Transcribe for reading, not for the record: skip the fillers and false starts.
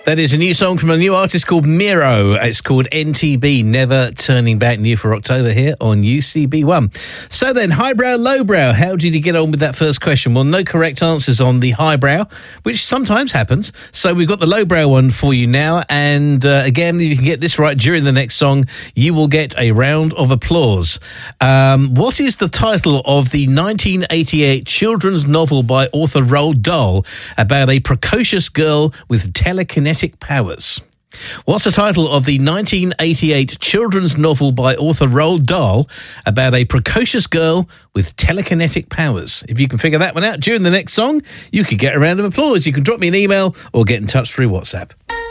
That is a new song from a new artist called Miro. It's called NTB, Never Turning Back, new for October here on UCB1. So then, highbrow, lowbrow, how did you get on with that first question? Well, no correct answers on the highbrow, which sometimes happens. So we've got the lowbrow one for you now. And again, if you can get this right during the next song, you will get a round of applause. What is the title of the 1988 children's novel by author Roald Dahl about a precocious girl with telekinetic powers? What's the title of the 1988 children's novel by author Roald Dahl about a precocious girl with telekinetic powers? If you can figure that one out during the next song, you could get a round of applause. You can drop me an email or get in touch through WhatsApp.